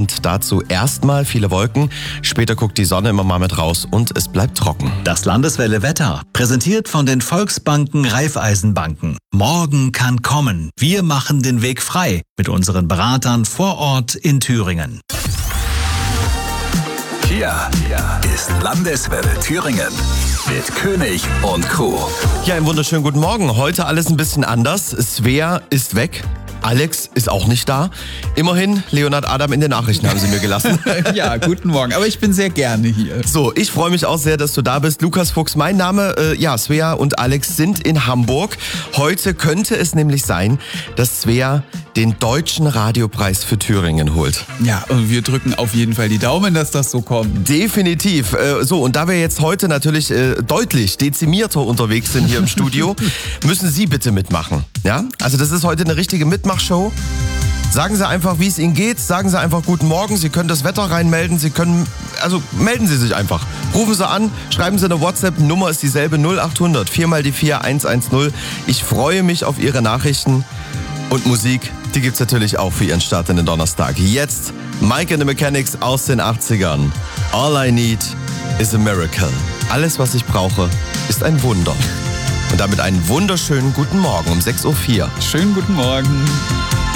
und dazu erstmal viele Wolken. Später guckt die Sonne immer mal mit raus und es bleibt trocken. Das Landeswelle Wetter, präsentiert von den Volksbanken Raiffeisenbanken. Morgen kann kommen. Wir machen den Weg frei mit unseren Beratern vor Ort in Thüringen. Hier ist Landeswelle Thüringen mit König und Crew. Ja, einen wunderschönen guten Morgen. Heute alles ein bisschen anders. Svea ist weg. Alex ist auch nicht da. Immerhin, Leonhard Adam in den Nachrichten haben sie mir gelassen. Ja, guten Morgen. Aber ich bin sehr gerne hier. So, ich freue mich auch sehr, dass du da bist. Lukas Fuchs, mein Name. Svea und Alex sind in Hamburg. Heute könnte es nämlich sein, dass Svea den Deutschen Radiopreis für Thüringen holt. Ja, und wir drücken auf jeden Fall die Daumen, dass das so kommt. Definitiv. So, und da wir jetzt heute natürlich deutlich dezimierter unterwegs sind hier im Studio, müssen Sie bitte mitmachen. Ja? Also das ist heute eine richtige Mitmachshow. Sagen Sie einfach, wie es Ihnen geht. Sagen Sie einfach guten Morgen. Sie können das Wetter reinmelden. Melden Sie sich einfach. Rufen Sie an, schreiben Sie eine WhatsApp. Nummer ist dieselbe, 0800 4x4 110. Ich freue mich auf Ihre Nachrichten. Und Musik, die gibt's natürlich auch für Ihren Start in den Donnerstag. Jetzt Mike and the Mechanics aus den 80ern. All I need is a miracle. Alles, was ich brauche, ist ein Wunder. Und damit einen wunderschönen guten Morgen um 6:04 Uhr. Schönen guten Morgen.